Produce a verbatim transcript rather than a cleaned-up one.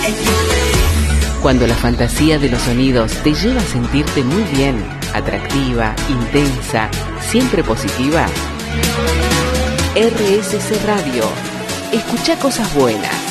Cuando la fantasía de los sonidos te lleva a sentirte muy bien, atractiva, intensa, siempre positiva. R S C Radio. Escucha cosas buenas.